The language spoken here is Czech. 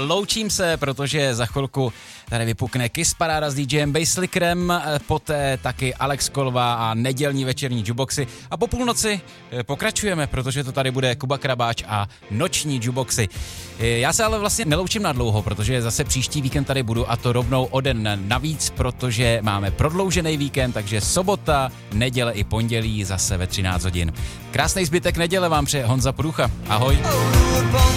loučím se, protože za chvilku tady vypukne Kiss Paráda s DJem Basslickerem, poté taky Alex Kolva a nedělní večerní jukeboxy a po půlnoci pokračujeme, protože to tady bude Kuba Krabáč a noční jukeboxy. Já se ale vlastně neloučím na dlouho, protože zase příští víkend tady budu a to rovnou o den navíc, protože máme prodloužený víkend, takže sobota, neděle i pondělí zase ve 13 hodin. Krásný zbytek neděle vám přeje Honza Průcha. Ahoj.